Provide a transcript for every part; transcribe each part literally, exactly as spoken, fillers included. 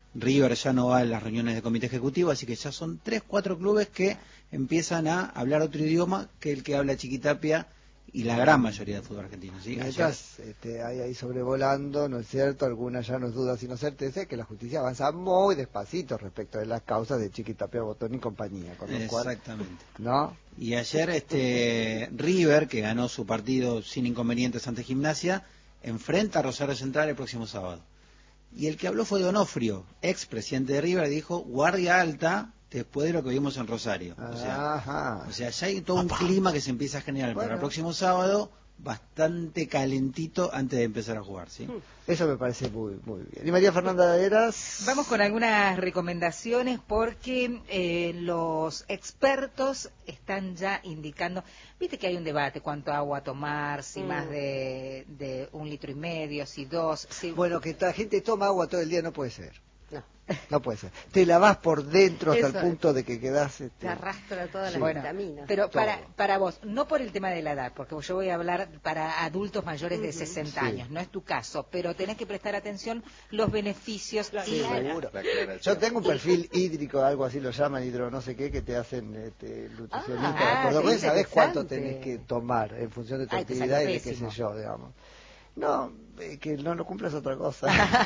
River ya no va a las reuniones de comité ejecutivo, así que ya son tres, cuatro clubes que empiezan a hablar otro idioma que el que habla Chiquitapia y la gran mayoría del fútbol argentino. ¿Sí? Mientras este, hay ahí sobrevolando, ¿no es cierto? Algunas ya no es duda sino certeza que la justicia avanza muy despacito respecto de las causas de Chiquitapia, Botón y compañía. Con lo Exactamente. Cual, ¿no? Y ayer este River, que ganó su partido sin inconvenientes ante Gimnasia, enfrenta a Rosario Central el próximo sábado. Y el que habló fue Donofrio, ex presidente de River, y dijo, guardia alta después de lo que vimos en Rosario. O sea, Ajá. o sea ya hay todo un clima que se empieza a generar bueno. para el próximo sábado, bastante calentito antes de empezar a jugar, ¿sí? Eso me parece muy muy bien. Y María Fernanda de Heras. Vamos con algunas recomendaciones porque eh, los expertos están ya indicando, viste que hay un debate, cuánto agua tomar, si mm. más de, de un litro y medio, si dos, si... Bueno, que la gente toma agua todo el día no puede ser. No. No puede ser. Te lavas por dentro hasta Eso el punto es. de que quedas... Este... Te arrastra todas las bueno, vitaminas. Pero para, para vos, no por el tema de la edad, porque yo voy a hablar para adultos mayores de sesenta sí. años, no es tu caso, pero tenés que prestar atención los beneficios. Sí, seguro. Yo tengo un perfil hídrico, algo así lo llaman, hidro no sé qué, que te hacen este, nutricionista. Ah, por lo sabés cuánto tenés que tomar en función de tu Ay, actividad y de qué sé yo, digamos. No, eh, que no lo cumplas otra cosa.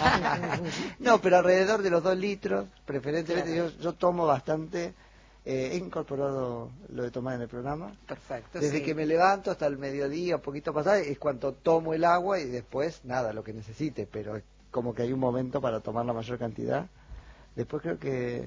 No, pero alrededor de los dos litros, preferentemente claro. yo, yo tomo bastante. Eh, he incorporado lo de tomar en el programa. Perfecto. Desde sí. que me levanto hasta el mediodía, un poquito pasado, es cuando tomo el agua y después nada, lo que necesite, pero es como que hay un momento para tomar la mayor cantidad. Después creo que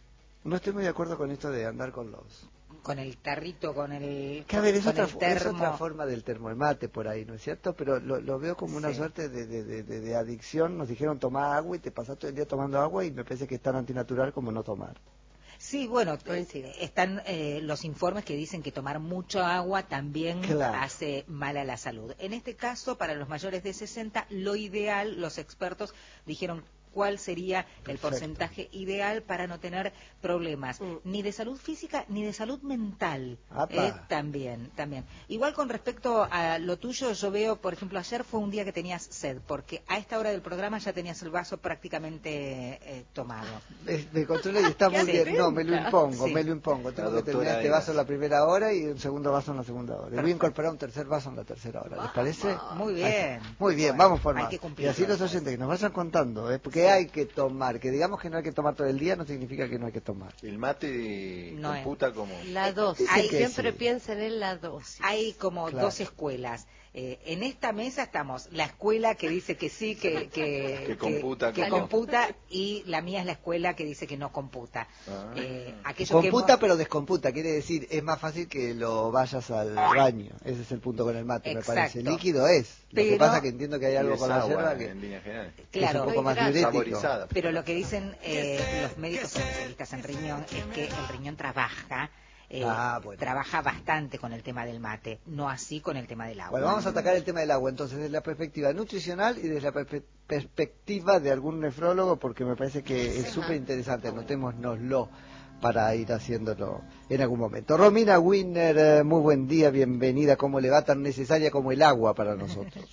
no estoy muy de acuerdo con esto de andar con los... con el tarrito, con el que a ver, es otra, termo. es otra forma del termo, el mate por ahí, ¿no es cierto? Pero lo, lo veo como una sí. suerte de, de, de, de adicción. Nos dijeron tomar agua y te pasas todo el día tomando agua y me parece que es tan antinatural como no tomar. Sí, bueno, eh, están eh, los informes que dicen que tomar mucho agua también claro. hace mal a la salud. En este caso, para los mayores de sesenta, lo ideal, los expertos dijeron cuál sería Perfecto. el porcentaje ideal para no tener problemas, mm. ni de salud física ni de salud mental, eh, también, también. Igual con respecto a lo tuyo, yo veo, por ejemplo, ayer fue un día que tenías sed, porque a esta hora del programa ya tenías el vaso prácticamente eh, tomado. Me, me controla y está muy bien, no, me lo impongo, sí. me lo impongo, tengo que terminar este vaso en la primera hora y un segundo vaso en la segunda hora. Perfecto. Voy a incorporar un tercer vaso en la tercera hora, ¿les parece? Muy bien. Muy bien, bueno, vamos por más. Y así los oyentes que nos vayan contando, ¿eh? Porque hay que tomar, que digamos que no hay que tomar todo el día no significa que no hay que tomar. El mate no computa es. como... La dosis, hay, siempre sí. piensen en la dosis. Hay como claro. dos escuelas. Eh, en esta mesa estamos la escuela que dice que sí, que, que, que computa, que, que computa, y la mía es la escuela que dice que no computa. Ah. Eh, computa que hemos... pero descomputa, quiere decir, es más fácil que lo vayas al baño. Ese es el punto con el mate, Exacto. me parece. Líquido es. Pero... Lo que pasa que entiendo que hay algo con la yerba que, que claro, es un poco más diurético. Pero lo que dicen eh, los médicos especialistas en riñón es que el riñón trabaja Eh, ah, bueno. trabaja bastante con el tema del mate, no así con el tema del agua. Bueno, vamos a atacar el tema del agua entonces desde la perspectiva nutricional y desde la per perspectiva de algún nefrólogo, porque me parece que es súper interesante, anotémonoslo para ir haciéndolo en algún momento. Romina Winner, eh, muy buen día, bienvenida. ¿Cómo le va? Tan necesaria como el agua para nosotros.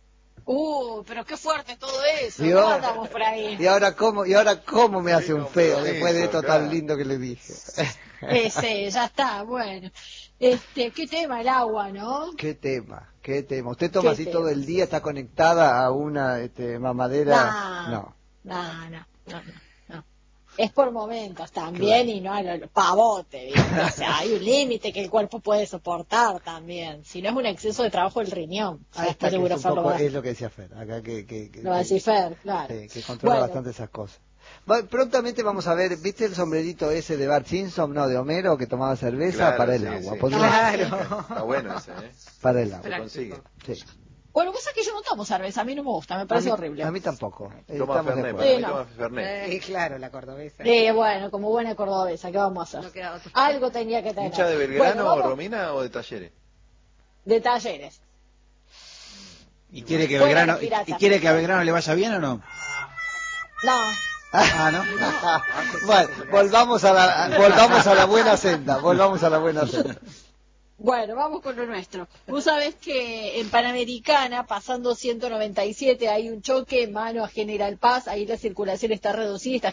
Uh, pero qué fuerte todo eso. ¿Y ¿Cómo ahora, andamos por ahí? Y ahora cómo, y ahora cómo me hace un feo después de esto tan lindo que le dije. Ese, ya está, bueno. Este, qué tema el agua, ¿no? Qué tema, qué tema. ¿Usted toma así tema? todo el día? ¿Está conectada a una este, mamadera? No, no, no, no, no, no. Es por momentos también, claro. y no a lo pavote, ¿viste? O sea, hay un límite que el cuerpo puede soportar también. Si no es un exceso de trabajo del riñón. Ahí está, que es, un poco, es lo que decía Fer, acá que... que, que lo va a decir Fer, claro. Sí, que controla bueno. bastante esas cosas. Va, prontamente vamos a ver, ¿viste el sombrerito ese de Bart Simpson, no, de Homero, que tomaba cerveza? Claro, para el sí, agua. Sí. Claro. Está bueno ese, ¿eh? Para el agua. Se consigue. Sí. Bueno, cosa que yo no tomo cerveza, a mí no me gusta, me parece a mí, horrible. A mí tampoco. Toma Fernet, sí, no. toma Fernet. Eh, claro, la cordobesa. Sí, bueno, como buena cordobesa, ¿qué vamos a hacer? No Algo tenía que tener. ¿Hincha de Belgrano, bueno, Romina, o de Talleres? De Talleres. ¿Y quiere que Belgrano, y, y quiere que a Belgrano le vaya bien o no? No. Ah, ¿no? Bueno, volvamos a la volvamos a la buena senda, volvamos a la buena senda. Bueno, vamos con lo nuestro. Vos sabés que en Panamericana, pasando ciento noventa y siete, hay un choque, mano a General Paz, ahí la circulación está reducida, está